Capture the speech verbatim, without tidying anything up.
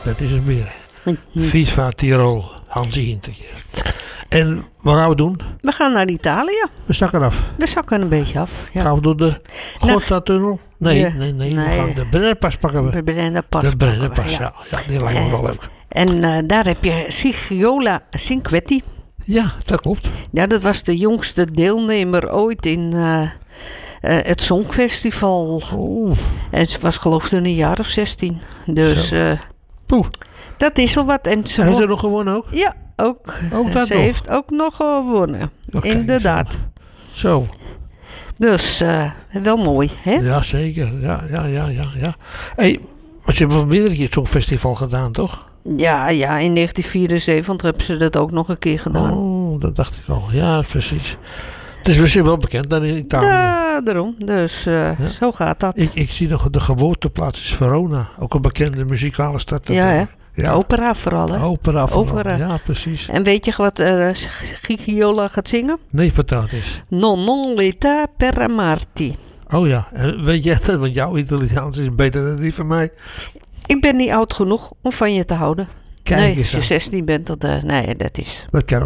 dat is het meer. Mm. FIFA Tirol, Hansi Hinterkeer. En wat gaan we doen? We gaan naar Italië. We zakken af. We zakken een beetje af. Ja. Gaan we door de Gotha-tunnel? Nee, Ja. nee, nee, Nee. We gaan de Brennerpas pakken we. De Brennerpas. De pakken we, Brennerpas, ja. ja. ja. Die lijkt me wel leuk. En uh, daar heb je Sigiola Cinquetti. Ja, dat klopt. Ja, dat was de jongste deelnemer ooit in uh, uh, het Songfestival. Oh, En ze was geloof ik een jaar of zestien. Dus uh, poeh. dat is al wat. En ze Heeft won- ze nog gewonnen ook? Ja, ook. Ook dat ze nog? heeft ook nog gewonnen. Oké, Inderdaad. Zo. Dus uh, wel mooi, hè? Ja, zeker. Ja, ja, ja, ja. ja. Hey, maar ze hebben wel meerdere keer het Songfestival gedaan, toch? Ja, ja, in negentien vierenzeventig hebben ze dat ook nog een keer gedaan. Oh, dat dacht ik al. Ja, precies. Het is misschien wel bekend dan in Italië. Ja, daarom. Dus uh, Ja. zo gaat dat. Ik, ik zie nog de geboorteplaats is Verona. Ook een bekende muzikale stad. Ja, hè? Ja. Opera vooral, hè? Opera vooral. Opera. Ja, precies. En weet je wat uh, Gigiola gaat zingen? Nee, vertel het eens. Non non l'età per amarti. Oh ja, en weet jij dat? Want jouw Italiaans is beter dan die van mij. Ik ben niet oud genoeg om van je te houden. Kijk nee, eens als je aan. zestien bent, dat, uh, nee, dat is... Dat kan